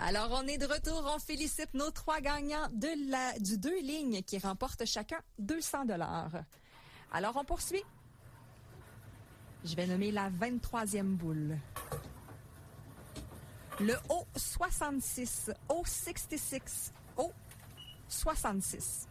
Alors, on est de retour. On félicite nos 3 gagnants du 2 lignes qui remportent chacun 200 $. Alors, on poursuit. Je vais nommer la 23e boule. Le O66, O66, O66.